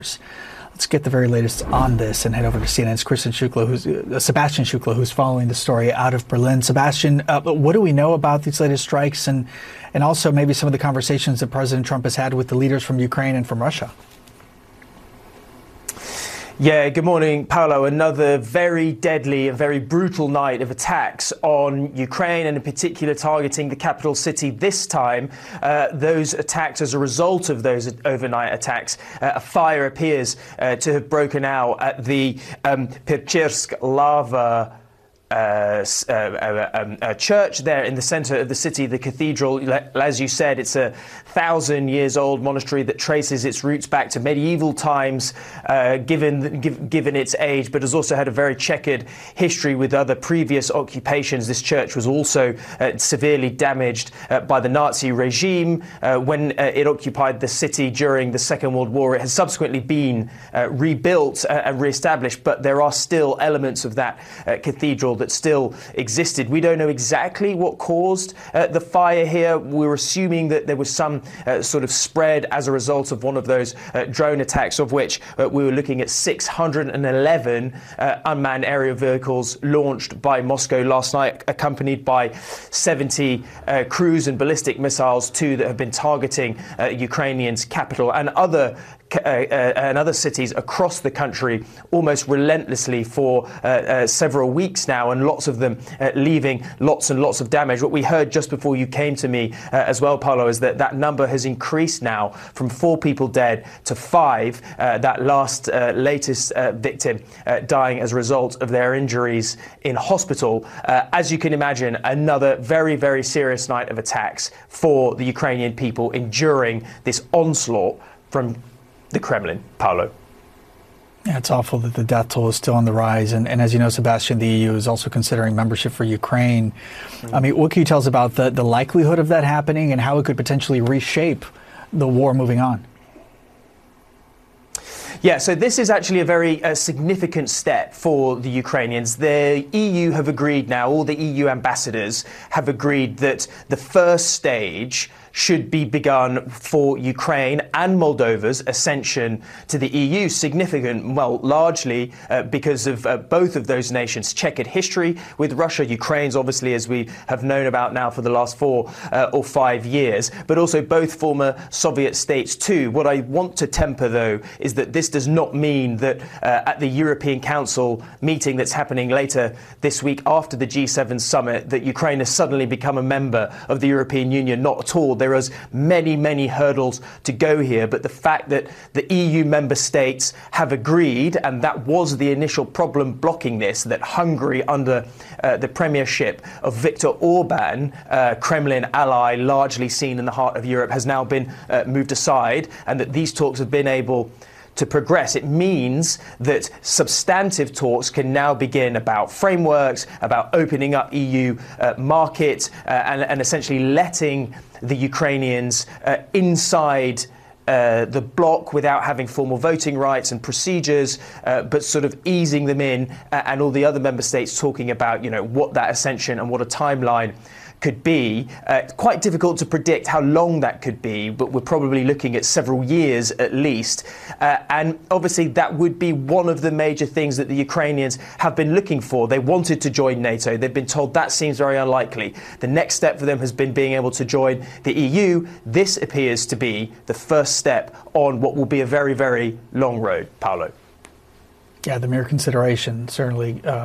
Let's get the very latest on this and head over to CNN's Sebastian Shukla, who's following the story out of Berlin. Sebastian, what do we know about these latest strikes and also maybe some of the conversations that President Trump has had with the leaders from Ukraine and from Russia? Yeah, good morning, Paolo. Another very deadly and very brutal night of attacks on Ukraine, and in particular targeting the capital city this time. Those attacks, as a result of those overnight attacks, a fire appears to have broken out at the Pechirsk Lava church there in the center of the city, the cathedral. As you said, it's a 1,000-year-old monastery that traces its roots back to medieval times, given its age, but has also had a very checkered history with other previous occupations. This church was also severely damaged by the Nazi regime when it occupied the city during the Second World War. It has subsequently been rebuilt and re-established, but there are still elements of that cathedral that still existed. We don't know exactly what caused the fire here. We're assuming that there was some sort of spread as a result of one of those drone attacks, of which we were looking at 611 unmanned aerial vehicles launched by Moscow last night, accompanied by 70 cruise and ballistic missiles, too, that have been targeting Ukrainians' capital and other cities across the country almost relentlessly for several weeks now, and lots of them leaving lots and lots of damage. What we heard just before you came to me as well, Paolo, is that number has increased now from 4 people dead to 5, that latest victim dying as a result of their injuries in hospital. As you can imagine, another very, very serious night of attacks for the Ukrainian people enduring this onslaught from the Kremlin, Paolo. Yeah, it's awful that the death toll is still on the rise. And as you know, Sebastian, the EU is also considering membership for Ukraine. I mean, what can you tell us about the likelihood of that happening and how it could potentially reshape the war moving on? Yeah, so this is actually a very significant step for the Ukrainians. The EU have agreed now, all the EU ambassadors have agreed that the first stage should be begun for Ukraine and Moldova's ascension to the EU. Significant, well, largely because of both of those nations' checkered history with Russia. Ukraine's obviously, as we have known about now for the last 4 or 5 years, but also both former Soviet states too. What I want to temper, though, is that this does not mean that at the European Council meeting that's happening later this week after the G7 summit, that Ukraine has suddenly become a member of the European Union. Not at all. There is many, many hurdles to go here, but the fact that the EU member states have agreed, and that was the initial problem blocking this, that Hungary, under the premiership of Viktor Orban, Kremlin ally largely seen in the heart of Europe, has now been moved aside, and that these talks have been able to progress. It means that substantive talks can now begin about frameworks, about opening up EU markets, and essentially letting the Ukrainians inside the bloc without having formal voting rights and procedures, but sort of easing them in, and all the other member states talking about, what that ascension and what a timeline could be. Quite difficult to predict how long that could be, but we're probably looking at several years at least. And obviously that would be one of the major things that the Ukrainians have been looking for. They wanted to join NATO. They've been told that seems very unlikely. The next step for them has been being able to join the EU. This appears to be the first step on what will be a very, very long road, Paolo. Yeah, the mere consideration certainly